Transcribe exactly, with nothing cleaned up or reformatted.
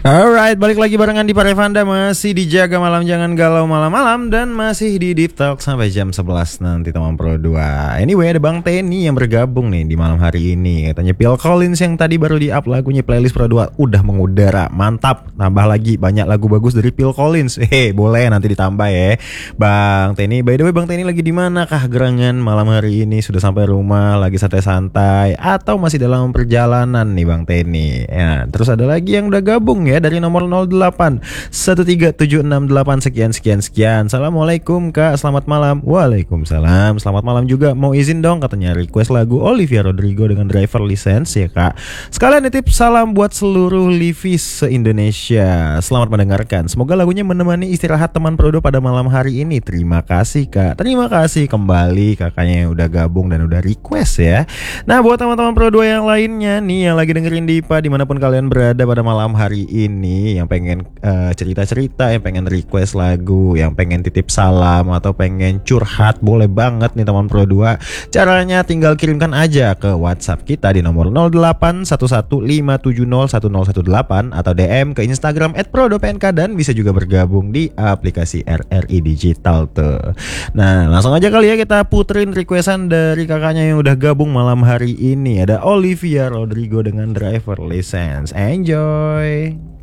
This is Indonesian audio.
Alright, balik lagi barengan di Parevanda. Masih dijaga malam, jangan galau malam-malam. Dan masih di Deep Talk sampai jam sebelas nanti teman Pro dua. Anyway, ada Bang Teni yang bergabung nih di malam hari ini. Katanya Phil Collins yang tadi baru di-up lagunya playlist Pro dua udah mengudara. Mantap, tambah lagi banyak lagu bagus dari Phil Collins. Hehe, boleh nanti ditambah ya Bang Teni. By the way, Bang Teni lagi di mana kah gerangan malam hari ini? Sudah sampai rumah, lagi santai-santai, atau masih dalam perjalanan nih Bang Teni? Ya, terus ada lagi yang udah gabung ya dari nomor nol delapan satu tiga tujuh enam delapan sekian sekian sekian. Assalamualaikum Kak, selamat malam. Waalaikumsalam, selamat malam juga. Mau izin dong katanya request lagu Olivia Rodrigo dengan Driver License ya Kak. Sekalian nitip salam buat seluruh Livis se-Indonesia. Selamat mendengarkan. Semoga lagunya menemani istirahat teman Prodo pada malam hari ini. Terima kasih Kak. Terima kasih kembali kakaknya yang udah gabung dan udah request ya. Nah, buat teman-teman Prodo yang lainnya nih yang lagi dengerin Dipa dimanapun kalian berada pada malam hari ini, yang pengen uh, cerita-cerita, yang pengen request lagu, yang pengen titip salam atau pengen curhat, boleh banget nih teman Pro dua. Caranya tinggal kirimkan aja ke WhatsApp kita di nomor nol delapan satu satu lima tujuh nol satu nol satu delapan atau D M ke Instagram et prodopnk, dan bisa juga bergabung di aplikasi R R I Digital tuh. Nah, langsung aja kali ya kita puterin requestan dari kakaknya yang udah gabung malam hari ini. Ada Olivia Rodrigo dengan Driver License. Enjoy.